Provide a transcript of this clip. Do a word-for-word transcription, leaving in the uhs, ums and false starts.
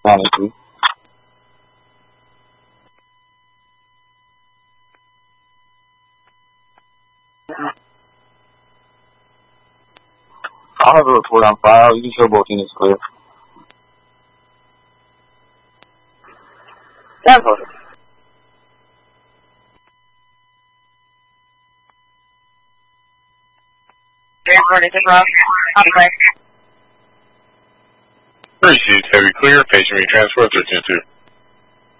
Honestly. I'll have a report on file. You can show both units clear. That's what. Received. Heavy clear. Patient retransport thirteen two.